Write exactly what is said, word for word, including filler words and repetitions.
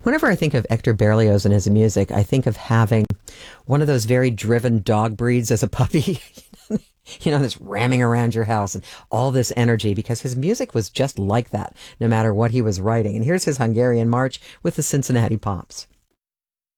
Whenever I think of Hector Berlioz and his music, I think of having one of those very driven dog breeds as a puppy, you know, that's ramming around your house and all this energy because his music was just like that, no matter what he was writing. And here's his Hungarian March with the Cincinnati Pops.